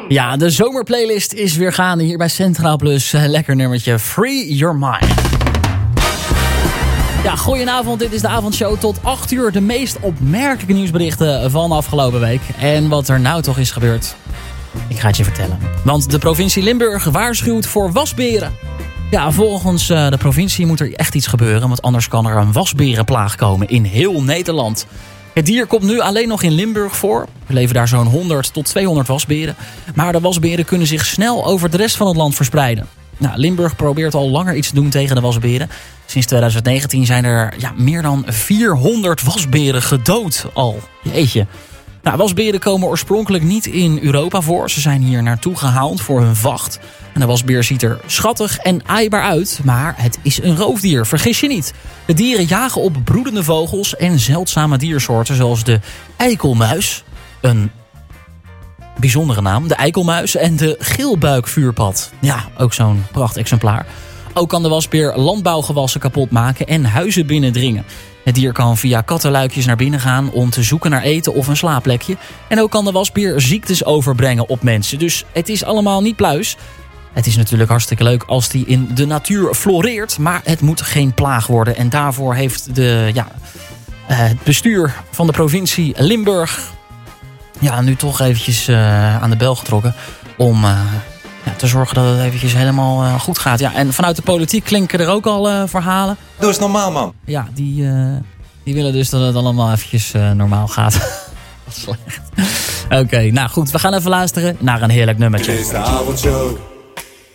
Ja, de zomerplaylist is weer gaande hier bij Centraal Plus. Lekker nummertje Free Your Mind. Ja, goedenavond. Dit is de avondshow tot 8 uur. De meest opmerkelijke nieuwsberichten van de afgelopen week. En wat er nou toch is gebeurd, ik ga het je vertellen. Want de provincie Limburg waarschuwt voor wasberen. Ja, volgens de provincie moet er echt iets gebeuren. Want anders kan er een wasberenplaag komen in heel Nederland. Het dier komt nu alleen nog in Limburg voor. Er leven daar zo'n 100 tot 200 wasberen. Maar de wasberen kunnen zich snel over de rest van het land verspreiden. Nou, Limburg probeert al langer iets te doen tegen de wasberen. Sinds 2019 zijn er meer dan 400 wasberen gedood al. Jeetje. Nou, wasberen komen oorspronkelijk niet in Europa voor. Ze zijn hier naartoe gehaald voor hun vacht. En de wasbeer ziet er schattig en aaibaar uit. Maar het is een roofdier, vergis je niet. De dieren jagen op broedende vogels en zeldzame diersoorten zoals de eikelmuis. Een bijzondere naam, de eikelmuis en de geelbuikvuurpad. Ja, ook zo'n prachtexemplaar. Ook kan de wasbeer landbouwgewassen kapot maken en huizen binnendringen. Het dier kan via kattenluikjes naar binnen gaan om te zoeken naar eten of een slaapplekje. En ook kan de wasbeer ziektes overbrengen op mensen. Dus het is allemaal niet pluis. Het is natuurlijk hartstikke leuk als die in de natuur floreert. Maar het moet geen plaag worden. En daarvoor heeft het bestuur van de provincie Limburg nu toch eventjes aan de bel getrokken. Om te zorgen dat het eventjes helemaal goed gaat. Ja, en vanuit de politiek klinken er ook al verhalen. Doe eens normaal, man. Ja, die willen dus dat het allemaal eventjes normaal gaat. Wat slecht. Oké, nou goed. We gaan even luisteren naar een heerlijk nummertje. Dit is de avondshow.